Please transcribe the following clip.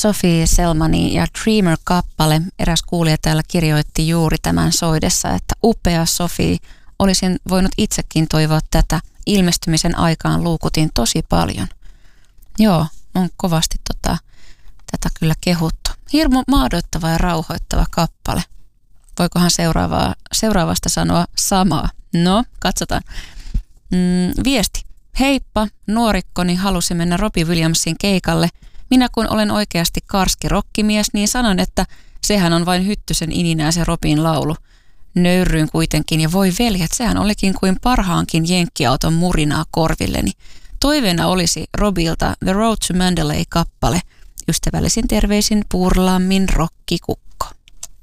Sophie Selmanin ja Dreamer-kappale. Eräs kuulija täällä kirjoitti juuri tämän soidessa, että upea Sophie. Olisin voinut itsekin toivoa tätä. Ilmestymisen aikaan luukutin tosi paljon. Joo, on kovasti tätä kyllä kehuttu. Hirmu maadoittava ja rauhoittava kappale. Voikohan seuraavasta sanoa samaa? No, katsotaan. Viesti. Heippa, nuorikkoni halusi mennä Robbie Williamsin keikalle. Minä kun olen oikeasti karski rokkimies, niin sanon, että sehän on vain Hyttysen ininää se Robin laulu. Nöyrryin kuitenkin ja voi veljet, sehän olikin kuin parhaankin jenkkiauton murinaa korvilleni. Toiveena olisi Robilta The Road to Mandalay-kappale. Ystävällisin terveisin Purlammin rokkikukko.